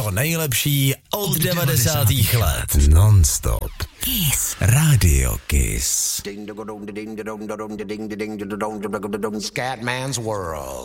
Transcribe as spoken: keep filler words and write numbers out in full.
To nejlepší od devadesátých let. Non-stop. Kiss. Radio Kiss. Scatman's World.